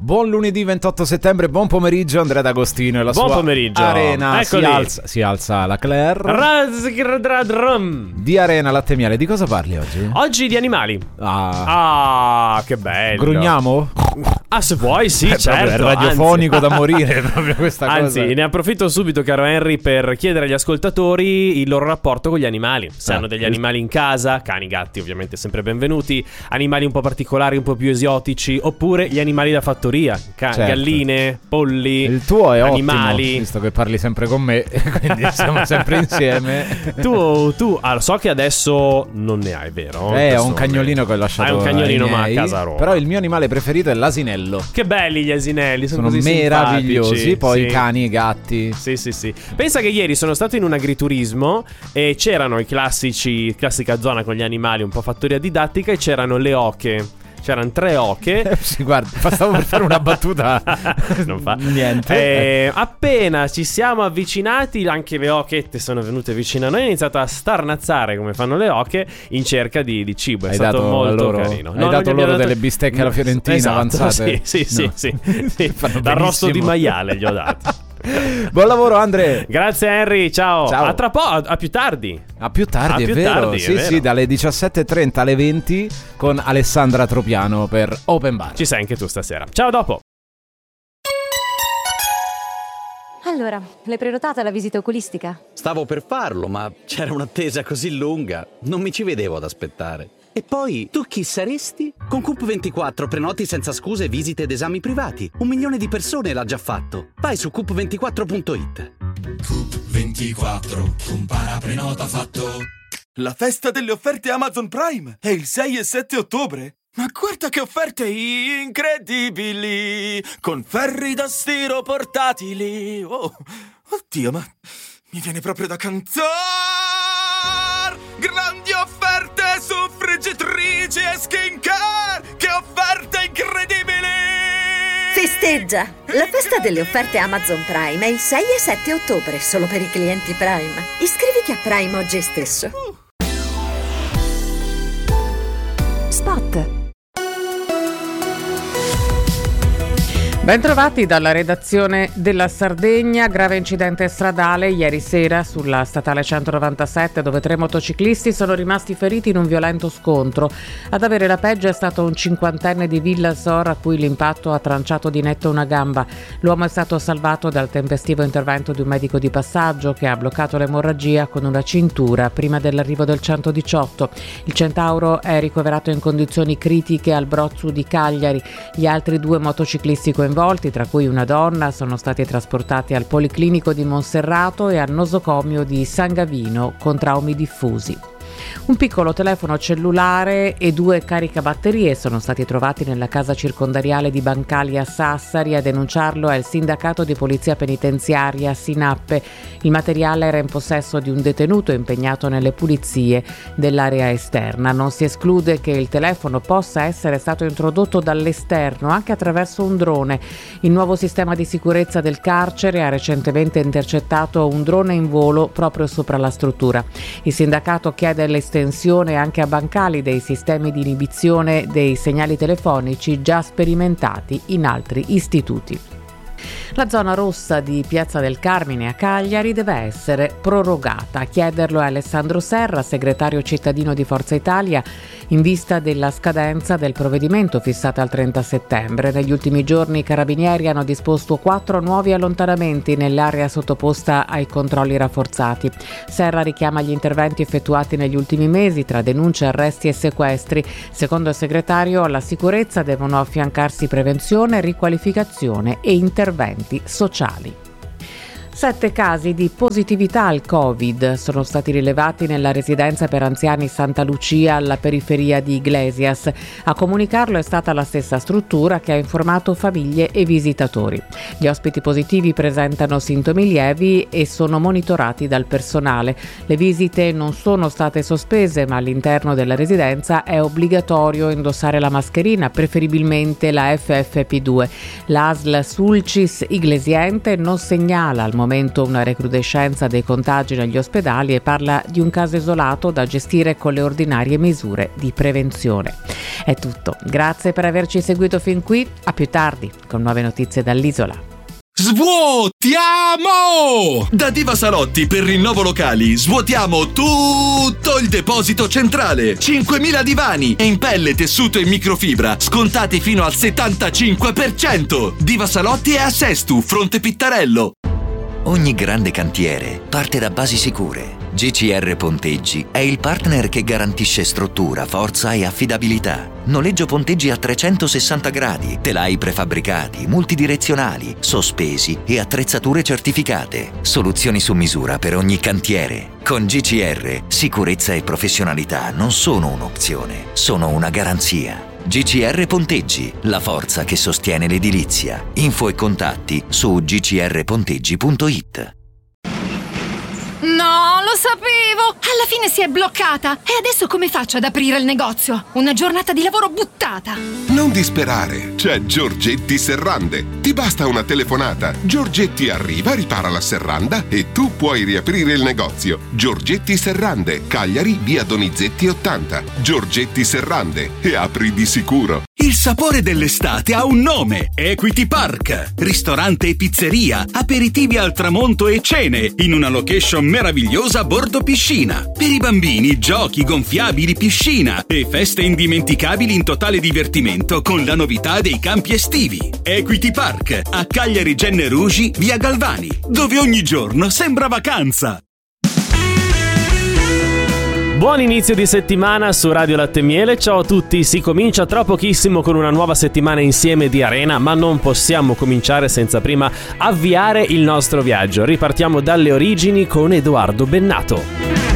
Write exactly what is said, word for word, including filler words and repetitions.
Buon lunedì ventotto settembre, buon pomeriggio Andrea D'Agostino e la buon sua pomeriggio. Arena. Si alza, si alza la Claire di Arena Latte Miele. Di cosa parli oggi? Oggi di animali. Ah, ah che bello. Grugniamo? Ah, se vuoi, sì, è certo. È radiofonico anzi. da morire proprio questa anzi, cosa. Ne approfitto subito, caro Henry, per chiedere agli ascoltatori il loro rapporto con gli animali. Se ah, hanno degli animali in casa, cani, gatti, ovviamente sempre benvenuti, animali un po' particolari, un po' più esotici, oppure gli animali da fattoria, ca- certo. galline, polli, il tuo è animali. Ottimo, visto che parli sempre con me, quindi siamo sempre insieme. Tu, tu ah, so che adesso non ne hai, vero? Eh, ho un cagnolino che ho lasciato. Hai un cagnolino, ma a miei, casa Roma. Però il mio animale preferito è l'asinello. Che belli gli asinelli, sono, sono così meravigliosi. simpatici. Poi sì. i cani, i gatti. Sì, sì, sì. Pensa che ieri sono stato in un agriturismo e c'erano i classici, classica zona con gli animali, un po' fattoria didattica, e c'erano le oche. C'erano tre oche. Sì, guarda, stavo per fare una battuta. Non fa niente. E appena ci siamo avvicinati, anche le ochette sono venute vicino a noi. Ho iniziato a starnazzare come fanno le oche in cerca di, di cibo. È hai stato dato molto loro, carino. Hai no, dato loro dato... delle bistecche alla fiorentina esatto, avanzate? Sì, sì, no. sì, sì, sì. L'arrosto di maiale gli ho dato. Buon lavoro, Andre. Grazie, Henry. Ciao. Ciao. A tra po', a, a più tardi. A più tardi, a è più vero. Tardi, sì, è vero. sì, dalle diciassette e trenta alle venti con Alessandra Tropiano per Open Bar. Ci sei anche tu stasera. Ciao, dopo. Allora, l'hai prenotata la visita oculistica? Stavo per farlo, ma c'era un'attesa così lunga. Non mi ci vedevo ad aspettare. E poi, tu chi saresti? Con Coop ventiquattro prenoti senza scuse visite ed esami privati. Un milione di persone l'ha già fatto. Vai su coop ventiquattro punto it. Coop ventiquattro, compara, prenota fatto. La festa delle offerte Amazon Prime è il sei e sette ottobre. Ma guarda che offerte incredibili! Con ferri da stiro portatili. Oh, oddio, ma mi viene proprio da cantare! Grandi offerte su friggitrici e skincare! Che offerte incredibili! Festeggia! La festa delle offerte Amazon Prime è il sei e sette ottobre, solo per i clienti Prime. Iscriviti a Prime oggi stesso. Uh. Spot. Bentrovati dalla redazione della Sardegna. Grave incidente stradale ieri sera sulla statale centonovantasette, dove tre motociclisti sono rimasti feriti in un violento scontro. Ad avere la peggio è stato un cinquantenne di Villasor, a cui l'impatto ha tranciato di netto una gamba. L'uomo è stato salvato dal tempestivo intervento di un medico di passaggio che ha bloccato l'emorragia con una cintura prima dell'arrivo del centodiciotto. Il Centauro è ricoverato in condizioni critiche al Brozzu di Cagliari. Gli altri due motociclisti coinvolti, tra cui una donna, sono stati trasportati al Policlinico di Monserrato e al nosocomio di San Gavino con traumi diffusi. Un piccolo telefono cellulare e due caricabatterie sono stati trovati nella casa circondariale di Bancali a Sassari. A denunciarlo è il sindacato di polizia penitenziaria Sinappe. Il materiale era in possesso di un detenuto impegnato nelle pulizie dell'area esterna. Non si esclude che il telefono possa essere stato introdotto dall'esterno anche attraverso un drone. Il nuovo sistema di sicurezza del carcere ha recentemente intercettato un drone in volo proprio sopra la struttura. Il sindacato chiede l'estensione anche a Bancali dei sistemi di inibizione dei segnali telefonici già sperimentati in altri istituti. La zona rossa di Piazza del Carmine a Cagliari deve essere prorogata. A chiederlo è Alessandro Serra, segretario cittadino di Forza Italia, in vista della scadenza del provvedimento fissata al trenta settembre. Negli ultimi giorni i carabinieri hanno disposto quattro nuovi allontanamenti nell'area sottoposta ai controlli rafforzati. Serra richiama gli interventi effettuati negli ultimi mesi tra denunce, arresti e sequestri. Secondo il segretario, alla sicurezza devono affiancarsi prevenzione, riqualificazione e interventi sociali. Sette casi di positività al Covid sono stati rilevati nella residenza per anziani Santa Lucia alla periferia di Iglesias. A comunicarlo è stata la stessa struttura che ha informato famiglie e visitatori. Gli ospiti positivi presentano sintomi lievi e sono monitorati dal personale. Le visite non sono state sospese, ma all'interno della residenza è obbligatorio indossare la mascherina, preferibilmente la F F P due. L'A S L Sulcis Iglesiente non segnala al momento momento una recrudescenza dei contagi negli ospedali e parla di un caso isolato da gestire con le ordinarie misure di prevenzione. È tutto, grazie per averci seguito fin qui, a più tardi con nuove notizie dall'isola. Svuotiamo! Da Diva Salotti per rinnovo locali svuotiamo tutto il deposito centrale. cinquemila divani in pelle, tessuto e microfibra scontati fino al settantacinque per cento. Diva Salotti è a Sestu, Fronte Pittarello. Ogni grande cantiere parte da basi sicure. G C R Ponteggi è il partner che garantisce struttura, forza e affidabilità. Noleggio ponteggi a trecentosessanta gradi, telai prefabbricati, multidirezionali, sospesi e attrezzature certificate. Soluzioni su misura per ogni cantiere. Con G C R, sicurezza e professionalità non sono un'opzione, sono una garanzia. G C R Ponteggi, la forza che sostiene l'edilizia. Info e contatti su g c r ponteggi punto i t. No, lo sapevo! Alla fine si è bloccata! E adesso come faccio ad aprire il negozio? Una giornata di lavoro buttata! Non disperare, c'è Giorgetti Serrande. Ti basta una telefonata. Giorgetti arriva, ripara la serranda e tu puoi riaprire il negozio. Giorgetti Serrande, Cagliari, via Donizetti ottanta. Giorgetti Serrande, e apri di sicuro. Il sapore dell'estate ha un nome: Equity Park. Ristorante e pizzeria, aperitivi al tramonto e cene in una location meravigliosa a bordo piscina. Per i bambini, giochi, gonfiabili, piscina e feste indimenticabili in totale divertimento con la novità dei campi estivi. Equity Park a Cagliari Genne Rugi, via Galvani, dove ogni giorno sembra vacanza. Buon inizio di settimana su Radio Latte e Miele, ciao a tutti, si comincia tra pochissimo con una nuova settimana insieme di Arena, ma non possiamo cominciare senza prima avviare il nostro viaggio. Ripartiamo dalle origini con Edoardo Bennato.